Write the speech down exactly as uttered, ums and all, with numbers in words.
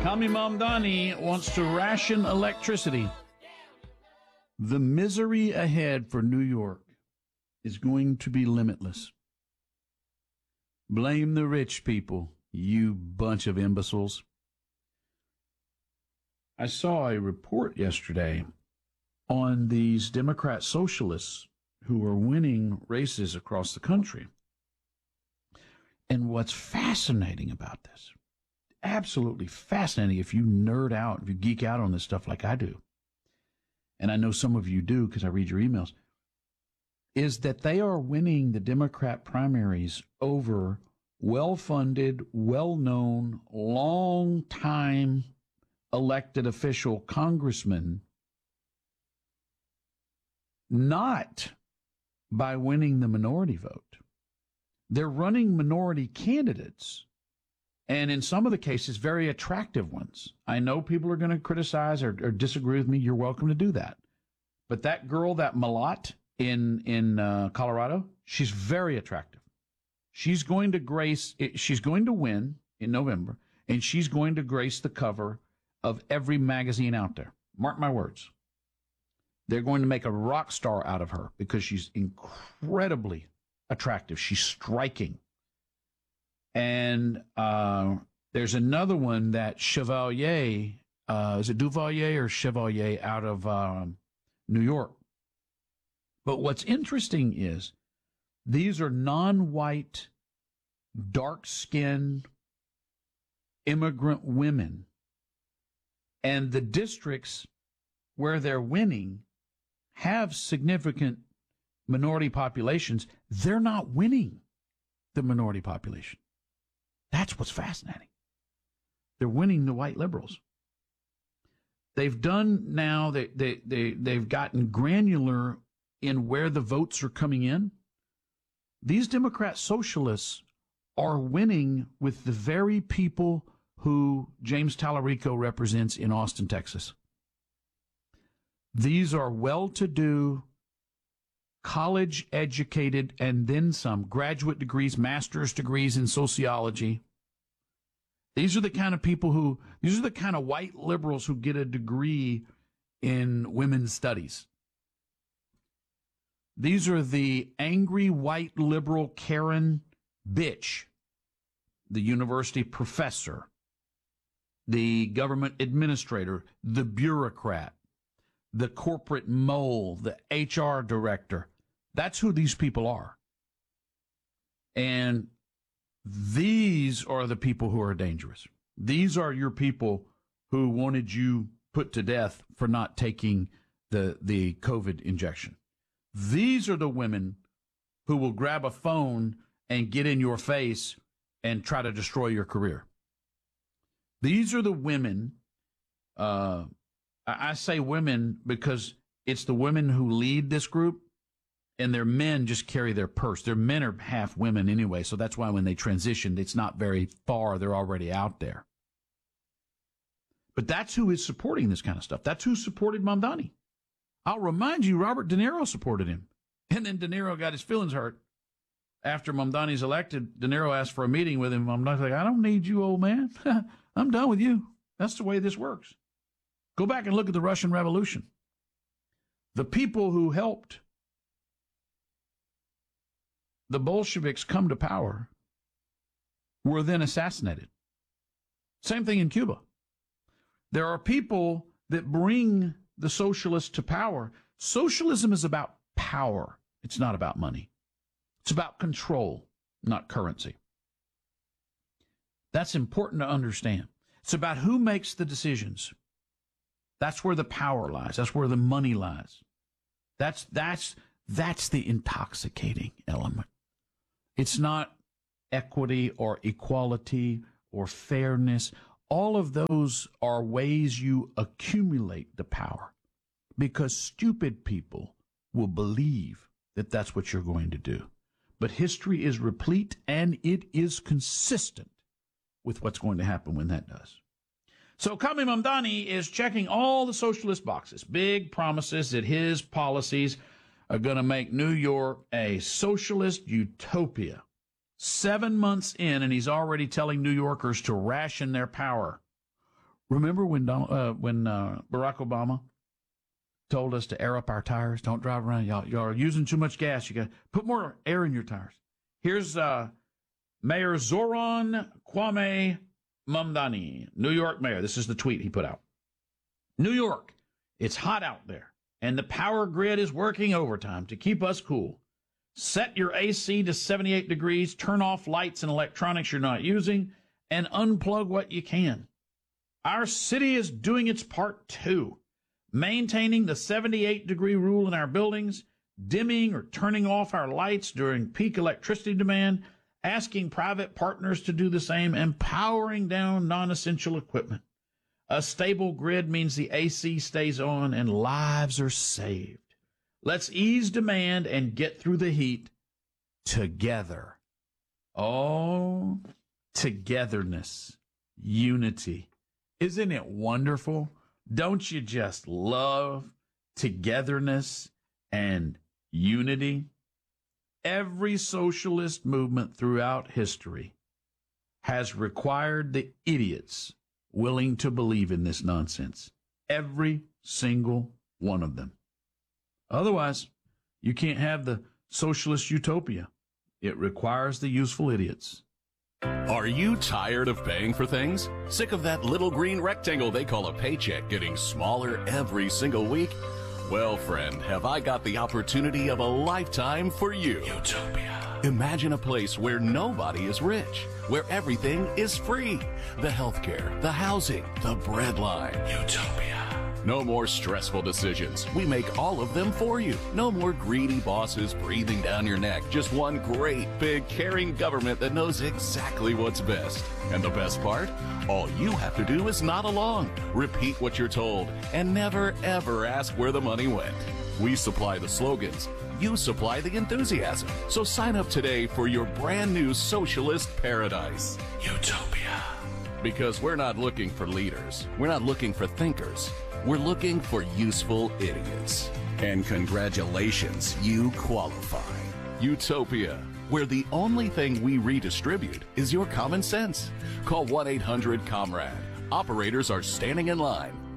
Kami Mamdani wants to ration electricity. The misery ahead for New York is going to be limitless. Blame the rich people, you bunch of imbeciles. I saw a report yesterday on these Democrat socialists who are winning races across the country. And what's fascinating about this, absolutely fascinating if you nerd out, if you geek out on this stuff like I do, and I know some of you do because I read your emails, is that they are winning the Democrat primaries over well-funded, well-known, long-time elected official congressmen, not by winning the minority vote. They're running minority candidates, and in some of the cases, very attractive ones. I know people are going to criticize or, or disagree with me. You're welcome to do that. But that girl, that Malott in in uh, Colorado, she's very attractive. She's going to grace. She's going to win in November, and she's going to grace the cover of every magazine out there. Mark my words. They're going to make a rock star out of her because she's incredibly attractive. She's striking. And uh, there's another one that Chevalier, uh, is it Duvalier or Chevalier out of um, New York? But what's interesting is these are non-white, dark-skinned immigrant women. And the districts where they're winning have significant minority populations. They're not winning the minority population. That's what's fascinating. They're winning the white liberals. They've done now, they, they, they, they've gotten granular in where the votes are coming in. These Democrat socialists are winning with the very people who James Tallarico represents in Austin, Texas. These are well-to-do, college-educated, and then some, graduate degrees, master's degrees in sociology. These are the kind of people who, these are the kind of white liberals who get a degree in women's studies. These are the angry white liberal Karen bitch, the university professor, the government administrator, the bureaucrat, the corporate mole, the H R director. That's who these people are. And these are the people who are dangerous. These are your people who wanted you put to death for not taking the, the COVID injection. These are the women who will grab a phone and get in your face and try to destroy your career. These are the women, uh, I say women because it's the women who lead this group, and their men just carry their purse. Their men are half women anyway, so that's why when they transitioned, it's not very far. They're already out there. But that's who is supporting this kind of stuff. That's who supported Mamdani. I'll remind you, Robert De Niro supported him. And then De Niro got his feelings hurt. After Mamdani's elected, De Niro asked for a meeting with him. Mamdani's like, I don't need you, old man. I'm done with you. That's the way this works. Go back and look at the Russian Revolution. The people who helped the Bolsheviks come to power were then assassinated. Same thing in Cuba. There are people that bring the socialists to power. Socialism is about power. It's not about money. It's about control, not currency. That's important to understand. It's about who makes the decisions. That's where the power lies. That's where the money lies. That's, that's, that's the intoxicating element. It's not equity or equality or fairness. All of those are ways you accumulate the power because stupid people will believe that that's what you're going to do. But history is replete and it is consistent with what's going to happen when that does. So Kami Mamdani is checking all the socialist boxes, big promises that his policies are going to make New York a socialist utopia. Seven months in, and he's already telling New Yorkers to ration their power. Remember when Donald, uh, when uh, Barack Obama told us to air up our tires? Don't drive around. Y'all, y'all are using too much gas. You got to put more air in your tires. Here's uh, Mayor Zoran Kwame Mamdani, New York mayor. This is the tweet he put out. New York, it's hot out there, and the power grid is working overtime to keep us cool. Set your A C to seventy-eight degrees, turn off lights and electronics you're not using, and unplug what you can. Our city is doing its part too, maintaining the seventy-eight degree rule in our buildings, dimming or turning off our lights during peak electricity demand, asking private partners to do the same, and powering down non-essential equipment. A stable grid means the A C stays on and lives are saved. Let's ease demand and get through the heat together. Oh, togetherness, unity. Isn't it wonderful? Don't you just love togetherness and unity? Every socialist movement throughout history has required the idiots willing to believe in this nonsense. Every single one of them. Otherwise, you can't have the socialist utopia. It requires the useful idiots. Are you tired of paying for things? Sick of that little green rectangle they call a paycheck getting smaller every single week? Well, friend, have I got the opportunity of a lifetime for you. Utopia. Imagine a place where nobody is rich, where everything is free. The healthcare, the housing, the bread line. Utopia. No more stressful decisions. We make all of them for you. No more greedy bosses breathing down your neck. Just one great, big, caring government that knows exactly what's best. And the best part? All you have to do is nod along, repeat what you're told, and never, ever ask where the money went. We supply the slogans. You supply the enthusiasm. So sign up today for your brand new socialist paradise. Utopia. Because we're not looking for leaders. We're not looking for thinkers. We're looking for useful idiots. And congratulations, you qualify. Utopia, where the only thing we redistribute is your common sense. Call one eight hundred comrade. Operators are standing in line.